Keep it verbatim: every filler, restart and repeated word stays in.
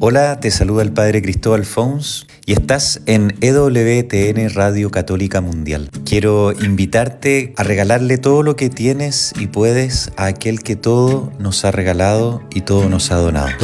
Hola, te saluda el Padre Cristóbal Fons y estás en E W T N Radio Católica Mundial. Quiero invitarte a regalarle todo lo que tienes y puedes a aquel que todo nos ha regalado y todo nos ha donado.